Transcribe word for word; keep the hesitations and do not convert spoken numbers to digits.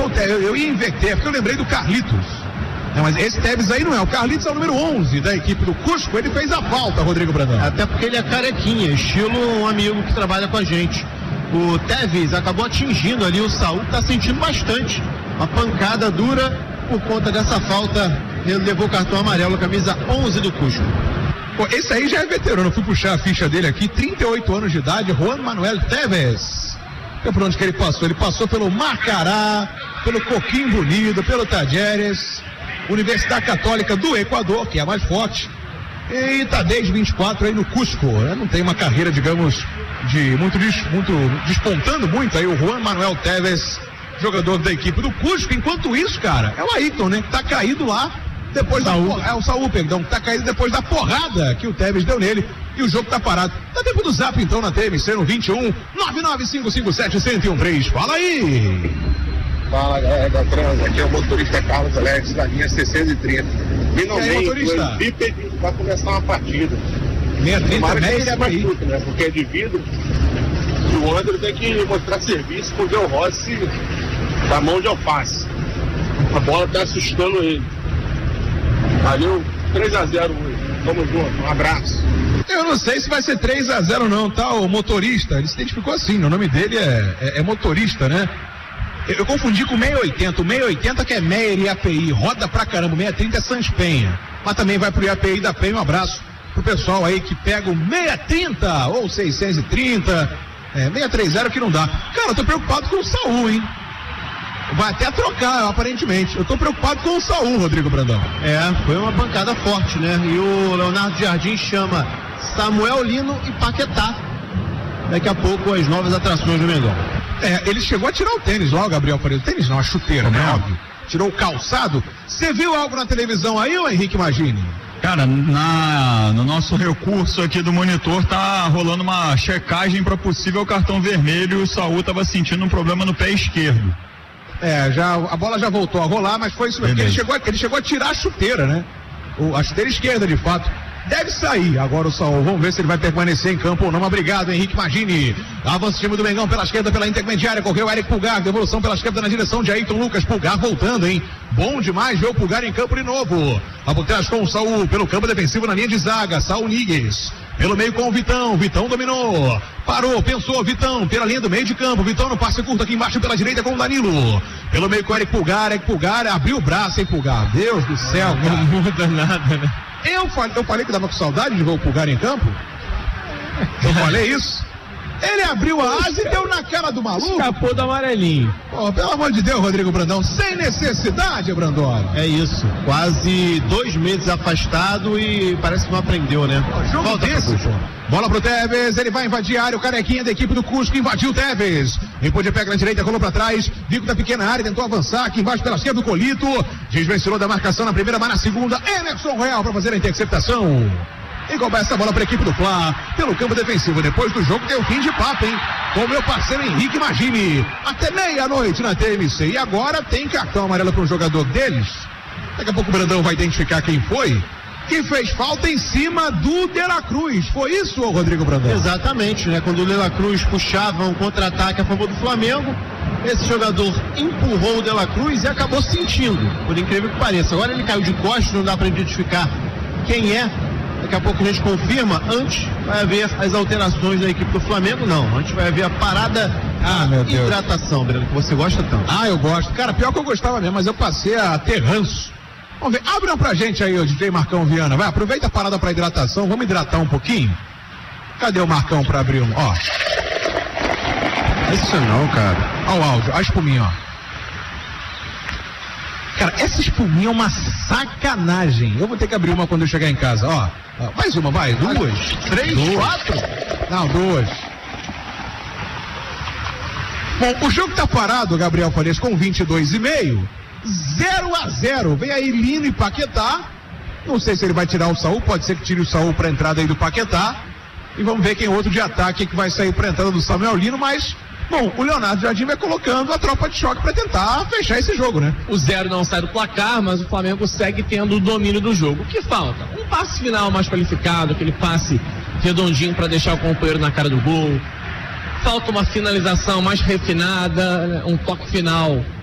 o Tevez, eu, eu ia inverter, porque eu lembrei do Carlitos. Não, mas esse Tevez aí não é, o Carlitos é o número onze da equipe do Cusco, ele fez a falta, Rodrigo Brandão. Até porque ele é carequinha, estilo um amigo que trabalha com a gente. O Tevez acabou atingindo ali, o Saul tá sentindo bastante. Uma pancada dura por conta dessa falta, ele levou o cartão amarelo, camisa onze do Cusco. Pô, esse aí já é veterano, eu fui puxar a ficha dele aqui, trinta e oito anos de idade, Juan Manuel Tevez. E por onde que ele passou? Ele passou pelo Macará, pelo Coquimbo Bonito, pelo Tajeres, Universidade Católica do Equador, que é a mais forte, e tá desde vinte e quatro aí no Cusco. Não tem uma carreira, digamos, de muito, muito despontando muito aí o Juan Manuel Tevez, jogador da equipe do Cusco. Enquanto isso, cara, é o Ayrton, né, que tá caído lá depois Saúl. da é o Saúl, perdão, que tá caído depois da porrada que o Tevez deu nele, e o jogo tá parado. Dá tempo do zap então na T M C no vinte e um, nove nove cinco cinco sete, zero zero um três. Fala aí! Fala, galera da Trans, aqui é o motorista Carlos Alex, da linha seiscentos e trinta. Finalmente, o bípede vai começar uma partida. seiscentos e trinta média é mais tudo, né? Porque é de vidro. E o André tem que mostrar serviço pro Del Rossi da mão de alface. A bola tá assustando ele. Valeu, três a zero hoje. Tamo junto, um abraço. Eu não sei se vai ser três a zero não, tá? O motorista, ele se identificou assim, o nome dele é, é, é motorista, né? Eu, eu confundi com o seiscentos e oitenta, o seiscentos e oitenta que é Meyer e A P I, roda pra caramba, o seiscentos e trinta é Sans Penha, mas também vai pro I A P I da Penha. Um abraço pro pessoal aí que pega o seiscentos e trinta ou seiscentos e trinta, é, seiscentos e trinta que não dá. Cara, eu tô preocupado com o Saúl, hein? Vai até trocar, aparentemente. Eu tô preocupado com o Saúl, Rodrigo Brandão. É, foi uma pancada forte, né? E o Leonardo Jardim chama Samuel Lino e Paquetá. Daqui a pouco as novas atrações do Mengão. É, ele chegou a tirar o tênis lá, o Gabriel Faria. O tênis não, a chuteira, né? Óbvio. Tirou o calçado. Você viu algo na televisão aí, ô Henrique Magini? Cara, na, no nosso recurso aqui do monitor tá rolando uma checagem para possível cartão vermelho, e o Saúl tava sentindo um problema no pé esquerdo. É, já, a bola já voltou a rolar, mas foi isso mesmo. Ele chegou, ele chegou a tirar a chuteira, né? O, a chuteira esquerda, de fato. Deve sair agora o Saúl. Vamos ver se ele vai permanecer em campo ou não. Obrigado, Henrique Magini. Avança o time do Mengão pela esquerda, pela intermediária. Correu Eric Pulgar. Devolução pela esquerda na direção de Ayrton Lucas. Pulgar voltando, hein? Bom demais ver o Pulgar em campo de novo. A trás com o Saúl. Pelo campo defensivo na linha de zaga. Saúl Níguez. Pelo meio com o Vitão. Vitão dominou. Parou, pensou. Vitão pela linha do meio de campo. Vitão no passe curto aqui embaixo pela direita com o Danilo. Pelo meio com o Eric Pulgar. Eric Pulgar abriu o braço, hein, Pulgar? Deus do céu, cara. Não muda nada, né? Eu falei, eu falei que dava com saudade de ver o Pulgar em campo. Eu falei isso. Ele abriu a asa e deu na cara do maluco. Escapou do amarelinho. Pô, pelo amor de Deus, Rodrigo Brandão, sem necessidade, Brandão. É isso. Quase dois meses afastado e parece que não aprendeu, né? Pô, jogo Volta desse. Bola pro Tevez, ele vai invadir a área, o carequinha da equipe do Cusco invadiu o Tevez. Limpou de pega na direita, colou pra trás, Vico da pequena área, tentou avançar aqui embaixo pela esquerda do Colito. Desvencilhou da marcação na primeira, mas na segunda, Emerson Real pra fazer a interceptação. E começa a bola para a equipe do Fla, pelo campo defensivo. Depois do jogo tem o fim de papo, hein? Com o meu parceiro Henrique Magini. Até meia-noite na T M C. E agora tem cartão amarelo para um jogador deles. Daqui a pouco o Brandão vai identificar quem foi. Que fez falta em cima do De La Cruz. Foi isso, Rodrigo Brandão? Exatamente, né? Quando o De La Cruz puxava um contra-ataque a favor do Flamengo, esse jogador empurrou o De La Cruz e acabou sentindo, por incrível que pareça. Agora ele caiu de costas, não dá para identificar quem é. Daqui a pouco a gente confirma. Antes vai haver as alterações da equipe do Flamengo. Não, antes vai haver a parada, ah, meu Deus. hidratação, Breno, que você gosta tanto. Ah, eu gosto. Cara, pior que eu gostava mesmo, mas eu passei a ter ranço. Vamos ver, abre uma pra gente aí, o D J Marcão Viana. Vai, aproveita a parada pra hidratação, vamos hidratar um pouquinho. Cadê o Marcão pra abrir um? Ó. Isso não, cara. Ó o áudio, ó a espuminha, ó. Cara, essa espuminha é uma sacanagem. Eu vou ter que abrir uma quando eu chegar em casa, ó. ó mais uma, vai, duas, três, duas. quatro? Não, duas. Bom, o jogo tá parado, Gabriel Farias, com vinte e dois e meio. zero a zero. Vem aí Lino e Paquetá. Não sei se ele vai tirar o Saúl, pode ser que tire o Saúl pra entrada aí do Paquetá. E vamos ver quem outro de ataque que vai sair pra entrada do Samuel Lino, mas... Bom, o Leonardo Jardim vai colocando a tropa de choque para tentar fechar esse jogo, né? O zero não sai do placar, mas o Flamengo segue tendo o domínio do jogo. O que falta? Um passe final mais qualificado, aquele passe redondinho para deixar o companheiro na cara do gol. Falta uma finalização mais refinada, um toque final